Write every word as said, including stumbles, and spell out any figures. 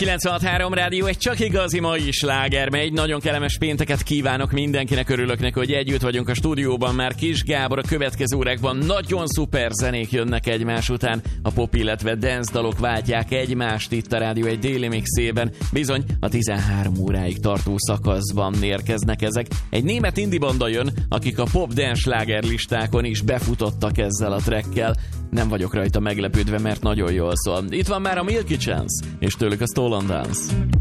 kilencvenhat három Rádió, egy csak igazi mai sláger megy. Nagyon kellemes pénteket kívánok mindenkinek, örülök neki, hogy együtt vagyunk a stúdióban. Már Kis Gábor, a következő órákban nagyon szuper zenék jönnek egymás után. A pop, illetve dance dalok váltják egymást itt a Rádió egy déli mixében. Bizony, a tizenhárom óráig tartó szakaszban érkeznek ezek. Egy német indie banda jön, akik a pop dance sláger listákon is befutottak ezzel a trackkel. Nem vagyok rajta meglepődve, mert nagyon jól szól. Itt van már a Milky Chance, és tőlük a Stolen Dance.